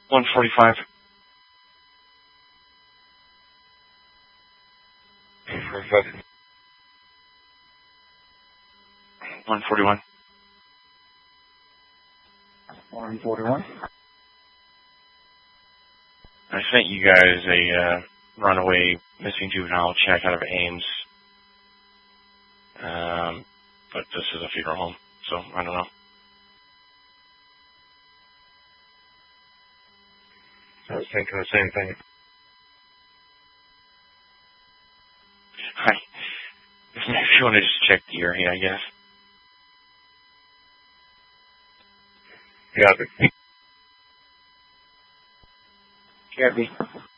145. 141. 141. I sent you guys a runaway missing juvenile check out of Ames. But this is a funeral home, so I don't know. I was thinking the same thing. Hi. If you want to just check the area, I guess. Got it. Gabby.